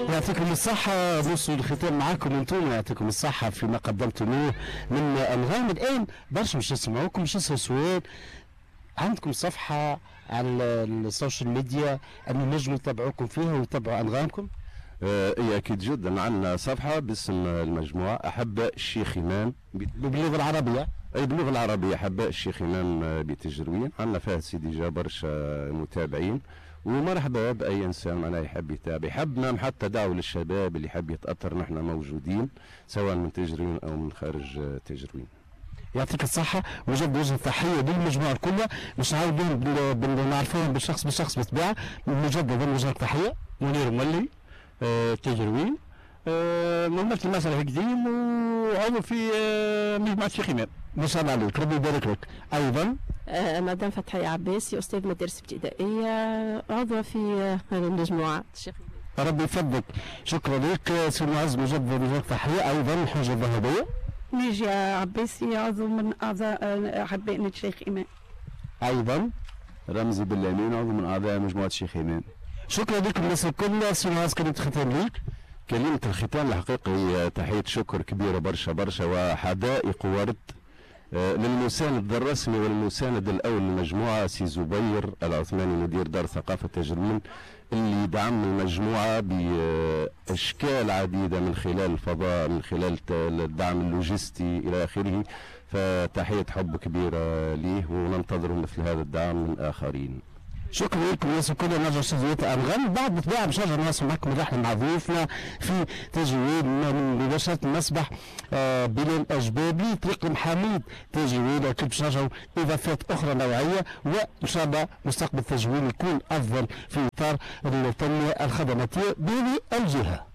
يعطيكم الصحة. نوصل الختام معاكم انتم، يعطيكم الصحة فيما قدمتموه من أنغام. الآن برشا باش نسمعوكم، باش نسأل سؤال. عندكم صفحة على السوشيال ميديا أن نجموا يتابعوكم فيها ويتابعوا أنغامكم؟ اي اكيد جدا، عندنا صفحه باسم المجموعه احباء الشيخ امام باللغه العربيه. اي باللغه العربيه احباء الشيخ امام بتجروين. عندنا فيها سيدي جا برشا متابعين، ومرحبا باي انسان معناها يحب يتابع. يحب حتى دعوه للشباب اللي يحب يتاثر، نحن موجودين سواء من تجروين او من خارج تجروين. يعطيك الصحة. وجه تحية للمجموعة كلها، مش عاودين نعرفوهم بالشخص بالطبيعة. مجددا وجه تحية. منير مولي تجروين، ممثل مسرح قديم وعضو في مجموعة الشيخ إمام. ما شاء الله عليك، ربي يبارك لك. أيضا مدام فتحية عباسي، أستاذ مدارس ابتدائية، عضوة في مجموعة الشيخ إمام. ربي يفضلك. شكرا لك سي معز. مجددا وجه تحية. أيضا حجة ذهبية. نيجيا عباسي، عضو من أعضاء أحباء نادي الشيخ إمام. أيضا رمزي بالأمين، عضو من أعضاء مجموعة الشيخ إمام. شكرا لكم الناس الكل. سي معز كلمة ختام ليك. كلمة الختام الحقيقة هي تحية شكر كبيرة برشا برشا وحدائق ورد للمساند الرسمي والمساند الأول للمجموعة سي زبير العثماني مدير دار ثقافة تجرمين، اللي دعم المجموعة بأشكال عديدة من خلال الفضاء، من خلال الدعم اللوجستي إلى آخره. فتحية حب كبيرة ليه، وننتظر مثل هذا الدعم من آخرين. شكرا لكم الناس الكل. نرجع استديوهات أنغام بعد بالطبيعة باش نرجع نواصل معكم الرحلة مع ضيوفنا في تجويد من مباشرة المسبح بلال أجبابي، طريق محاميد تجويد. أكيد باش نرجعوا إضافات أخرى نوعية، وإن شاء الله مستقبل التجويد يكون أفضل في إطار التنمية الخدماتية بهذه الجهة.